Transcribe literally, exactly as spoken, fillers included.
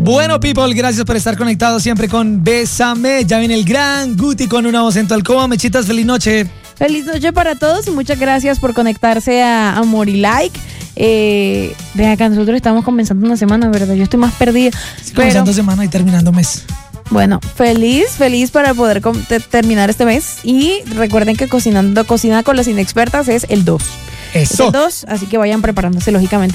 Bueno, people, gracias por estar conectados siempre con Bésame. Ya viene el gran Guti con una voz en tu alcoba. Mechitas, feliz noche. Feliz noche para todos y muchas gracias por conectarse a Amor y Like. Eh, ven acá, nosotros estamos comenzando una semana, ¿verdad? Yo estoy más perdida. Sí, comenzando semana y terminando mes. Bueno, feliz, feliz para poder com- te- terminar este mes. Y recuerden que Cocinando Cocina con las Inexpertas es el dos. Eso. Es el dos, así que vayan preparándose lógicamente